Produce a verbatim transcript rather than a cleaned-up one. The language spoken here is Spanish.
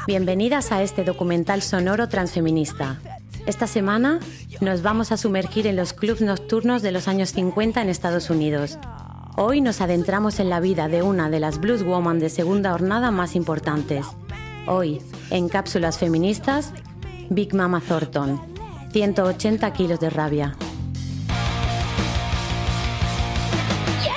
Bienvenidas a este documental sonoro transfeminista. Esta semana nos vamos a sumergir en los clubs nocturnos de los años cincuenta en Estados Unidos. Hoy nos adentramos en la vida de una de las blues woman de segunda jornada más importantes. Hoy, en Cápsulas Feministas, Big Mama Thornton, ciento ochenta kilos de rabia.